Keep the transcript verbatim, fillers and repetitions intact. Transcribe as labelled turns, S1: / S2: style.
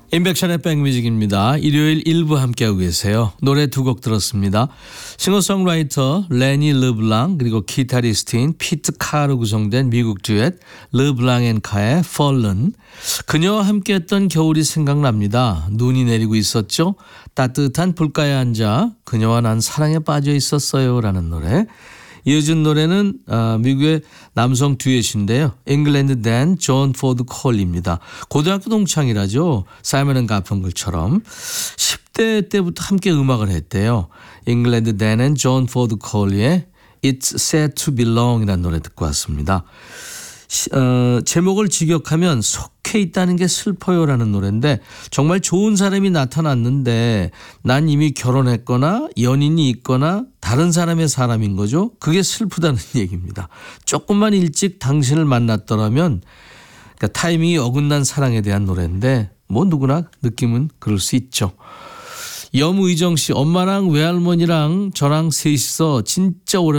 S1: 인백션의 백뮤직입니다. 일요일 일부 함께하고 계세요. 노래 두 곡 들었습니다. 싱어송라이터 레니 르블랑 그리고 기타리스트인 피트 카로 구성된 미국 듀엣 르블랑 앤 카의 Fallen. 그녀와 함께했던 겨울이 생각납니다. 눈이 내리고 있었죠. 따뜻한 불가에 앉아 그녀와 난 사랑에 빠져 있었어요 라는 노래. 이어진 노래는 미국의 남성 듀엣인데요. 잉글랜드 댄 존 포드 콜입니다. 고등학교 동창이라죠. 사이먼 앤 가펑클처럼 십 대 때부터 함께 음악을 했대요. 잉글랜드 댄 앤 존 포드 콜의 It's Sad to Belong 이라는 노래 듣고 왔습니다. 어, 제목을 직역하면 속해 있다는 게 슬퍼요라는 노래인데 정말 좋은 사람이 나타났는데 난 이미 결혼했거나 연인이 있거나 다른 사람의 사람인 거죠. 그게 슬프다는 얘기입니다. 조금만 일찍 당신을 만났더라면 그러니까 타이밍이 어긋난 사랑에 대한 노래인데 뭐 누구나 느낌은 그럴 수 있죠. 염의정 씨, 엄마랑 외할머니랑 저랑 셋이서 진짜 오래